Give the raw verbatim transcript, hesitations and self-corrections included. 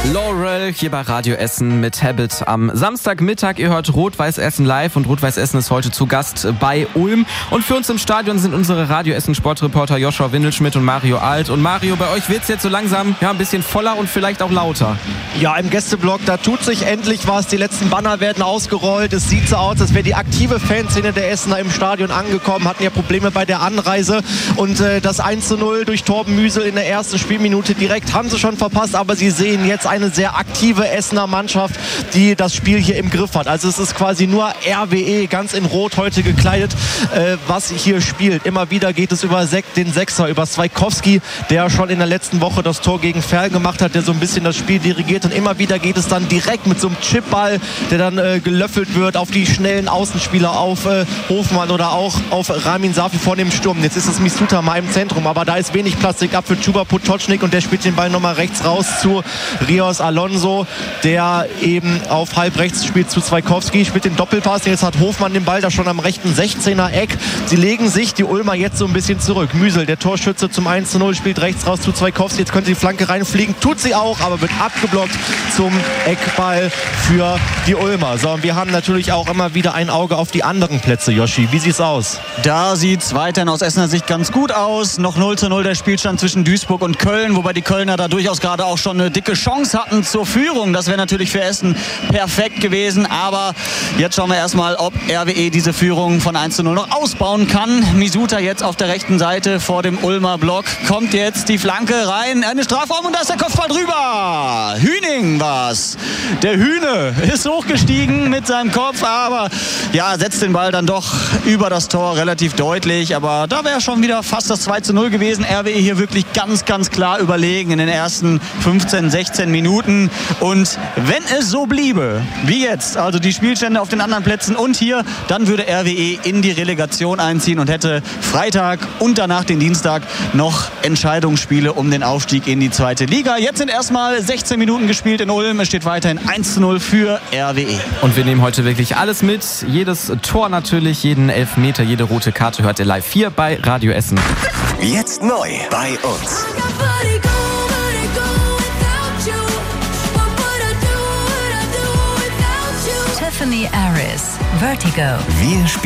Laurel hier bei Radio Essen mit Habit am Samstagmittag. Ihr hört Rot-Weiß Essen live und Rot-Weiß Essen ist heute zu Gast bei Ulm. Und für uns im Stadion sind unsere Radio Essen Sportreporter Joshua Windelschmidt und Mario Alt. Und Mario, bei euch wird es jetzt so langsam ja, ein bisschen voller und vielleicht auch lauter. Ja, im Gästeblock, da tut sich endlich was. Die letzten Banner werden ausgerollt. Es sieht so aus, als wäre die aktive Fanszene der Essener im Stadion angekommen. Hatten ja Probleme bei der Anreise. Und äh, das eins zu null durch Torben Müsel in der ersten Spielminute direkt haben sie schon verpasst. Aber sie sehen jetzt eine sehr aktive Essener Mannschaft, die das Spiel hier im Griff hat. Also es ist quasi nur R W E, ganz in Rot heute gekleidet, äh, was hier spielt. Immer wieder geht es über den Sechser, über Swaikowski, der schon in der letzten Woche das Tor gegen Ferl gemacht hat, der so ein bisschen das Spiel dirigiert. Und immer wieder geht es dann direkt mit so einem Chipball, der dann äh, gelöffelt wird auf die schnellen Außenspieler, auf äh, Hofmann oder auch auf Ramin Safi vor dem Sturm. Jetzt ist es Misuta mal im Zentrum, aber da ist wenig Plastik ab für Chuba Potocznik und der spielt den Ball nochmal rechts raus zu Rios Alonso, der eben auf halb rechts spielt zu Swaikowski, spielt den Doppelpass. Jetzt hat Hofmann den Ball da schon am rechten sechzehner Eck. Sie legen sich, die Ulmer, jetzt so ein bisschen zurück. Müsel, der Torschütze zum eins zu null, spielt rechts raus zu Swaikowski. Jetzt könnte die Flanke reinfliegen, tut sie auch, aber wird abgeblockt zum Eckball für die Ulmer. So, und wir haben natürlich auch immer wieder ein Auge auf die anderen Plätze, Joshi. Wie sieht's aus? Da sieht's weiterhin aus Essener Sicht ganz gut aus. Noch null zu null der Spielstand zwischen Duisburg und Köln, wobei die Kölner da durchaus gerade auch schon eine dicke Chance hatten zur Führung. Das wäre natürlich für Essen perfekt gewesen. Aber jetzt schauen wir erstmal, ob R W E diese Führung von eins zu null noch ausbauen kann. Misuta jetzt auf der rechten Seite vor dem Ulmer Block. Kommt jetzt die Flanke rein. Eine Strafraum und da ist der Kopfball drüber. Hüning war's. Der Hühne ist hochgestiegen mit seinem Kopf, aber ja, setzt den Ball dann doch über das Tor relativ deutlich. Aber da wäre schon wieder fast das zwei zu null gewesen. R W E hier wirklich ganz, ganz klar überlegen in den ersten fünfzehn, sechzehn Minuten. Und wenn es so bliebe wie jetzt, also die Spielstände auf den anderen Plätzen und hier, dann würde R W E in die Relegation einziehen und hätte Freitag und danach den Dienstag noch Entscheidungsspiele um den Aufstieg in die zweite Liga. Jetzt sind erstmal sechzehn Minuten gespielt in Ulm. Es steht weiterhin eins zu null für R W E. Und wir nehmen heute wirklich alles mit. Jedes Tor natürlich, jeden Elfmeter, jede rote Karte hört ihr live hier bei Radio Essen. Jetzt neu bei uns. Tiffany Aris, Vertigo. Wir spielen